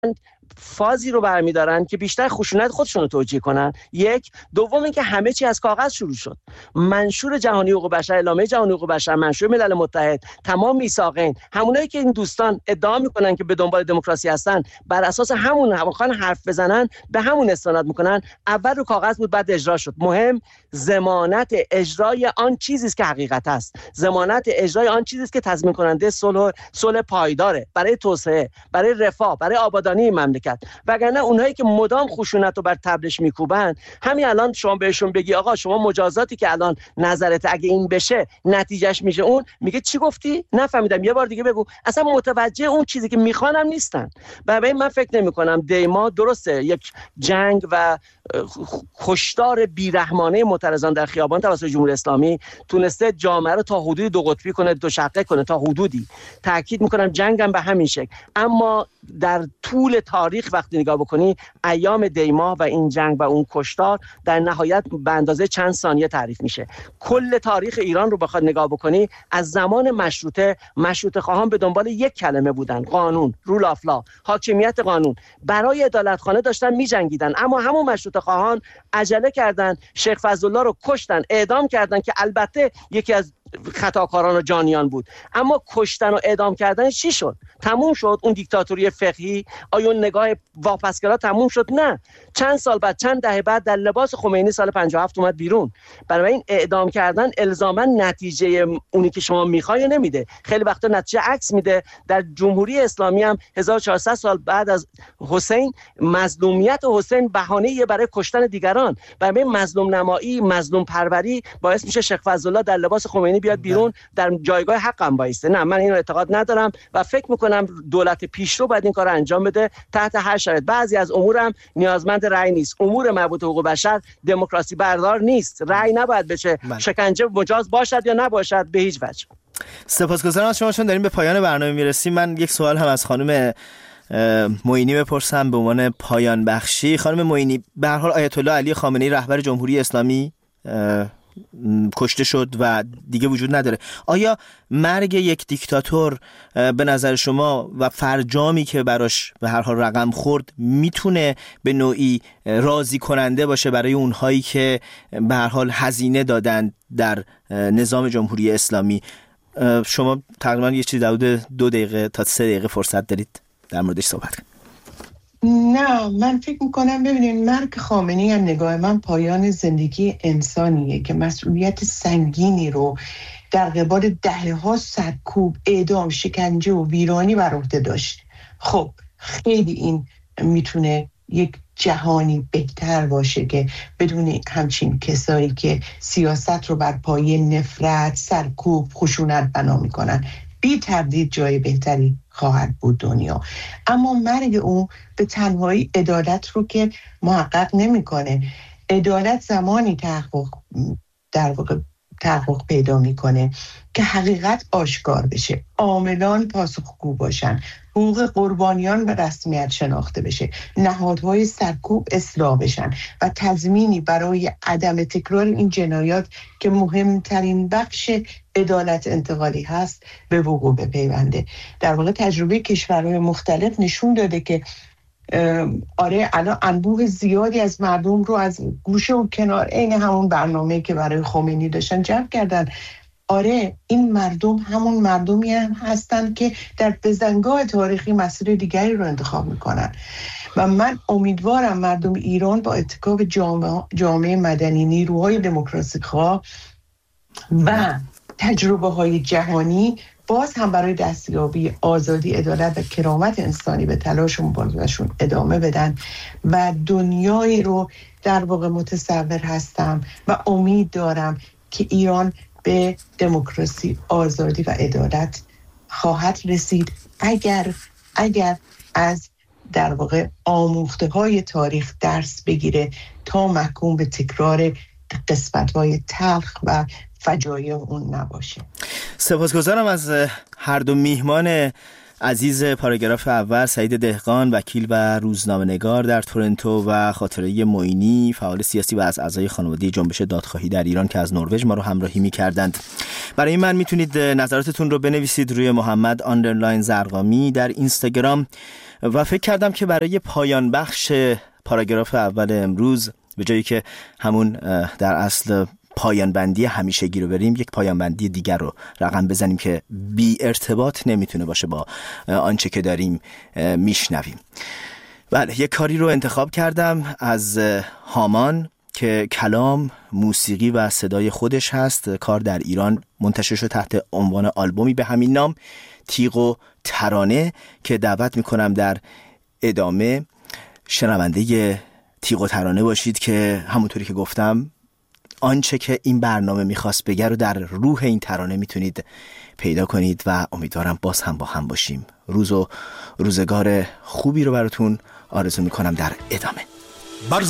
فازی رو برمیدارن که بیشتر خشونت خودشون رو توجیه کنن. یک. دوم اینکه همه چی از کاغذ شروع شد. منشور جهانی حقوق بشر، اعلامیه جهانی حقوق بشر، منشور ملل متحد، تمام میثاقین، همونایی که این دوستان ادعا میکنن که به دنبال دموکراسی هستن، بر اساس همون میخوان حرف بزنن، به همون استناد میکنن. اول رو کاغذ بود، بعد اجرا شد. مهم ضمانت اجرای آن چیزی است که حقیقت است. ضمانت اجرای آن چیزی است که تضمین کننده صلح پایداره برای توسعه، برای رفاه، برای آبادانی مملکت. وگرنه اونایی که مدام خشونت رو بر تبلش میکوبن، همین الان شما بهشون بگی آقا شما مجازاتی که الان نظرت اگه این بشه نتیجهش میشه اون، میگه چی گفتی؟ نفهمیدم، یه بار دیگه بگو. اصلا متوجه اون چیزی که میخوانم نیستن. برای من فکر نمی‌کنم دیما درسته یک جنگ و کشتار بیرحمانه معترضان در خیابان توسط جمهوری اسلامی تونسته جامعه رو تا حدودی دو قطبی کنه، دو شقه کنه تا حدودی. تاکید میکنم جنگم به همین شکل. اما در طول تاریخ وقتی نگاه بکنی، ایام دیما و این جنگ و اون کشتار در نهایت به اندازه چند ثانیه تعریف میشه. کل تاریخ ایران رو بخواد نگاه بکنی، از زمان مشروطه خواهان به دنبال یک کلمه بودن: قانون، رول آف لا، حاکمیت قانون. برای عدالتخانه داشتن میجنگیدن، اما همون مشروطه خواهان عجله کردن، شیخ فضلالله رو کشتن، اعدام کردن که البته یکی از خطاکاران و جانیان بود. اما کشتن و اعدام کردن چی شد؟ تموم شد اون دیکتاتوری فقهی؟ آیا اون نگاه واپسگرا تموم شد؟ نه. چند سال بعد، چند دهه بعد، در لباس خمینی سال 57 اومد بیرون. برای این اعدام کردن الزاما نتیجه اونی که شما میخوای نمیده، خیلی وقتا نتیجه عکس میده. در جمهوری اسلامی هم 1400 سال بعد از حسین، مظلومیت حسین بهانه‌ای برای کشتن دیگران. برای مظلوم نمایی، مظلوم پروری باعث میشه شیخ فضلالله در لباس خمینی بیاد بیرون، در جایگاه حقم وایسته. نه، من اینو اعتقاد ندارم و فکر میکنم دولت پیشرو باید این کارو انجام بده تحت هر شرایط. بعضی از امورم نیازمند رأی نیست. امور مربوط به حقوق بشر دموکراسی بردار نیست. رأی نباید بشه. شکنجه مجاز باشد یا نباشد به هیچ وجه. سپاسگزارم از شما. چون داریم به پایان برنامه میرسیم، من یک سوال هم از خانم معینی بپرسم به عنوان پایان بخشی. خانم معینی، به هر حال آیت الله علی خامنه‌ای رهبر جمهوری اسلامی کشته شد و دیگه وجود نداره. آیا مرگ یک دیکتاتور به نظر شما و فرجامی که براش به هر حال رقم خورد میتونه به نوعی راضی کننده باشه برای اونهایی که به هر حال هزینه دادن در نظام جمهوری اسلامی؟ شما تقریبا یه چیزی حدود 2 دقیقه تا 3 دقیقه فرصت دارید در موردش صحبت کنید. نه، من فکر میکنم ببینید، مرگ خامنه‌ای از نگاه من پایان زندگی انسانیه که مسئولیت سنگینی رو در قبال دهه‌ها سرکوب، اعدام، شکنجه و ویرانی بر عهده داشت. خب خیلی این میتونه یک جهانی بهتر باشه که بدون همچین کسایی که سیاست رو بر پایه نفرت، سرکوب، خشونت بنا میکنن، بی تردید جای بهتری خواهد بود دنیا. اما مرگ اون به تنهایی عدالت رو که محقق نمیکنه. عدالت زمانی تحقق پیدا میکنه که حقیقت آشکار بشه، عاملان پاسخگو باشن، حقوق قربانیان به رسمیت شناخته بشه، نهادهای سرکوب اصلاح بشن و تضمینی برای عدم تکرار این جنایات که مهمترین بخش عدالت انتقالی هست به وقوع بپیونده. در واقع تجربه کشورهای مختلف نشون داده که آره، الان انبوه زیادی از مردم رو از گوشه و کنار عین همون برنامه‌ای که برای خمینی داشتن جمع کردن. آره، این مردم همون مردمی هم هستن که در بزنگاه تاریخی مسیر دیگری رو انتخاب میکنن و من امیدوارم مردم ایران با اتکاب جامعه مدنی، نیروهای دموکراسی خواه و تجربه های جهانی باز هم برای دستیابی آزادی، عدالت و کرامت انسانی به تلاش و مبارزه‌شون ادامه بدن و دنیایی رو در واقع متصور هستم و امید دارم که ایران به دموکراسی، آزادی و عدالت خواهد رسید اگر از در واقع آموخته‌های تاریخ درس بگیره تا محکوم به تکرار قسمت‌های تلخ و فجایع اون نباشه. سپاسگزارم از هر دو میهمان عزیز پاراگراف اول، سعید دهقان، وکیل و روزنامه‌نگار در تورنتو، و خاطره معینی، فعال سیاسی و از اعضای خانواده جنبش دادخواهی در ایران که از نروژ ما رو همراهی می‌کردند. برای من میتونید نظراتتون رو بنویسید روی محمد_زرقامی در اینستاگرام. و فکر کردم که برای پایان بخش پاراگراف اول امروز، به جایی که همون در اصل پایان بندی همیشگی رو بریم، یک پایان بندی دیگر رو رقم بزنیم که بی ارتباط نمیتونه باشه با آنچه که داریم میشنویم. بله، یک کاری رو انتخاب کردم از هامان که کلام، موسیقی و صدای خودش هست. کار در ایران منتشر شد تحت عنوان آلبومی به همین نام، تیغ و ترانه، که دعوت میکنم در ادامه شنونده تیغ و ترانه باشید که همونطوری که گفتم آنچه که این برنامه میخواست بگه رو در روح این ترانه میتونید پیدا کنید و امیدوارم باز هم با هم باشیم. روز و روزگار خوبی رو براتون آرزو میکنم در ادامه.